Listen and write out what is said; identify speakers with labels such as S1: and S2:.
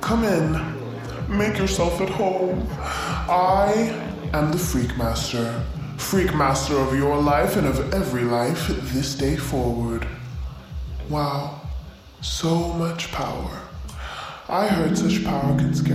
S1: Come in. Make yourself at home. I am the Freak Master. Freak Master of your life and of every life this day forward. Wow. So much power. I heard such power can scare